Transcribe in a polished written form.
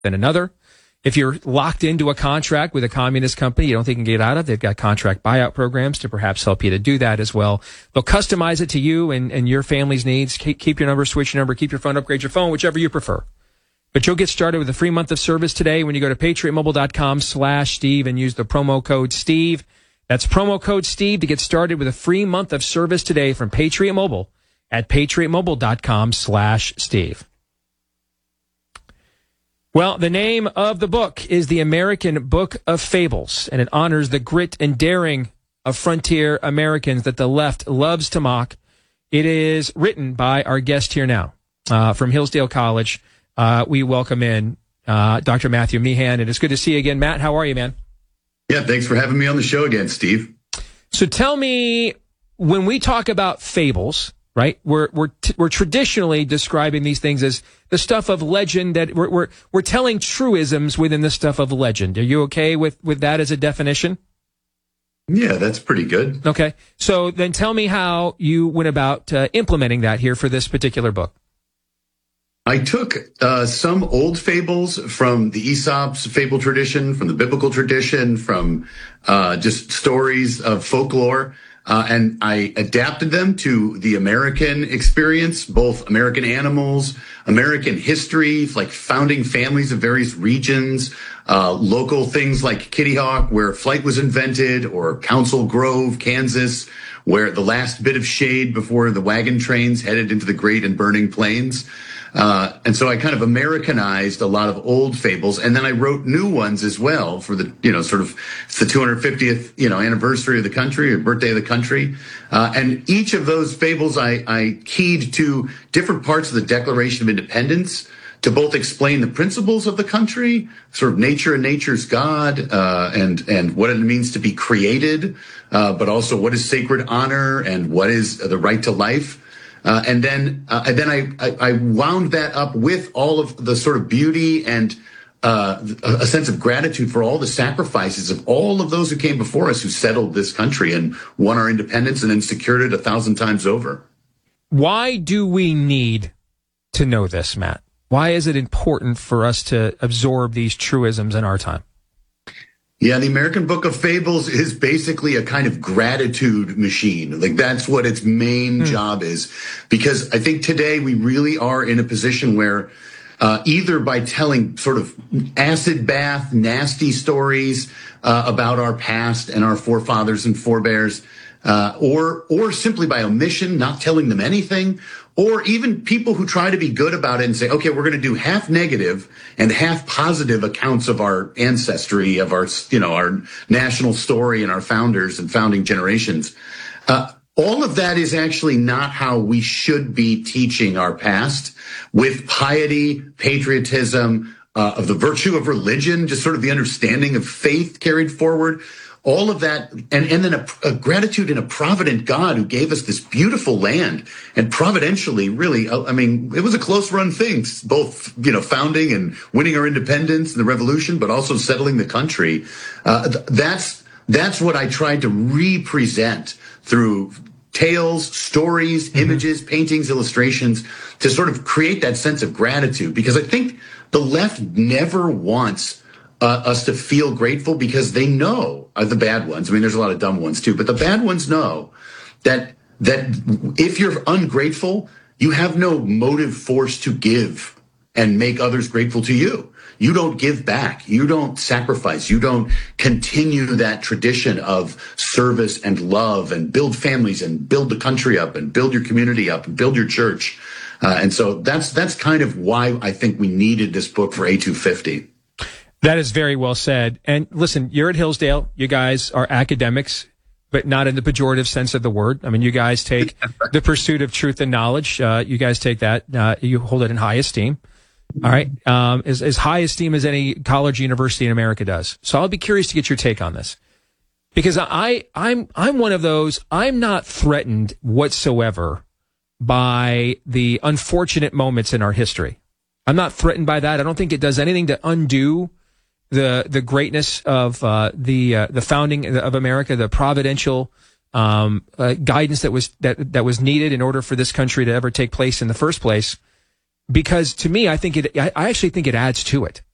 than another. If you're locked into a contract with a communist company you don't think you can get out of, they've got contract buyout programs to perhaps help you to do that as well. They'll customize it to you and your family's needs. Keep your number, switch your number, keep your phone, upgrade your phone, whichever you prefer. But you'll get started with a free month of service today when you go to patriotmobile.com/Steve and use the promo code Steve. That's promo code Steve to get started with a free month of service today from Patriot Mobile at patriotmobile.com/Steve. Well, the name of the book is The American Book of Fables, and it honors the grit and daring of frontier Americans that the left loves to mock. It is written by our guest here now from Hillsdale College. We welcome in Dr. Matthew Meehan, and it's good to see you again. Matt, how are you, man? Yeah, thanks for having me on the show again, Steve. So tell me, when we talk about fables, right? We're traditionally describing these things as the stuff of legend, that we're telling truisms within the stuff of legend. Are you okay with that as a definition? Yeah, that's pretty good. Okay. So then tell me how you went about implementing that here for this particular book. I took some old fables from the Aesop's fable tradition, from the biblical tradition, from just stories of folklore, and I adapted them to the American experience, both American animals, American history, like founding families of various regions, local things like Kitty Hawk, where flight was invented, or Council Grove, Kansas, where the last bit of shade before the wagon trains headed into the great and burning plains. And so I kind of Americanized a lot of old fables, and then I wrote new ones as well for the, sort of, it's the 250th, anniversary of the country, or birthday of the country. And each of those fables I keyed to different parts of the Declaration of Independence to both explain the principles of the country, sort of nature and nature's God, and what it means to be created, but also what is sacred honor and what is the right to life. And then I wound that up with all of the sort of beauty and a sense of gratitude for all the sacrifices of all of those who came before us, who settled this country and won our independence and then secured it 1,000 times over. Why do we need to know this, Matt? Why is it important for us to absorb these truisms in our time? Yeah, the American Book of Fables is basically a kind of gratitude machine. Like, that's what its main job is. Because I think today we really are in a position where either by telling sort of acid bath, nasty stories about our past and our forefathers and forebears, or simply by omission, not telling them anything, or even people who try to be good about it and say, okay, we're going to do half negative and half positive accounts of our ancestry, of our, our national story and our founders and founding generations. All of that is actually not how we should be teaching our past, with piety, patriotism, of the virtue of religion, just sort of the understanding of faith carried forward. All of that, and then a gratitude and a provident God who gave us this beautiful land, and providentially, really, it was a close run thing, both, founding and winning our independence and the revolution, but also settling the country. That's what I tried to represent through tales, stories, images, paintings, illustrations, to sort of create that sense of gratitude, because I think the left never wants us to feel grateful, because they know, the bad ones, there's a lot of dumb ones too, but the bad ones know that if you're ungrateful, you have no motive force to give and make others grateful to you. You don't give back. You don't sacrifice. You don't continue that tradition of service and love and build families and build the country up and build your community up and build your church. And so that's kind of why I think we needed this book for A250. That is very well said. And listen, you're at Hillsdale. You guys are academics, but not in the pejorative sense of the word. You guys take the pursuit of truth and knowledge. You guys take that. You hold it in high esteem. All right. As high esteem as any college or university in America does. So I'll be curious to get your take on this, because I'm one of those. I'm not threatened whatsoever by the unfortunate moments in our history. I'm not threatened by that. I don't think it does anything to undo the greatness of the founding of America, the providential guidance that was needed in order for this country to ever take place in the first place. Because to me, I actually think it adds to it.